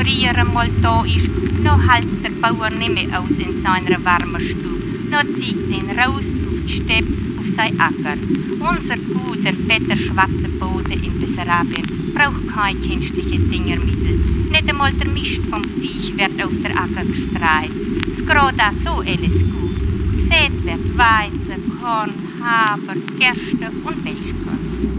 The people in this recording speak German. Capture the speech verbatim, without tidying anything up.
früher mal da ist, noch hält der Bauer nicht mehr aus in seiner warmen Stube. Noch zieht ihn raus auf die Steppe, auf sein Acker. Unser guter, fetter, schwarzer Boden in Bessarabien braucht keine künstlichen Düngermittel. Nicht einmal der Mist vom Viech wird auf der Acker gestreut. Es geht auch so alles gut. Sät wird Weizen, Korn, Hafer, Gerste und Weißkorn.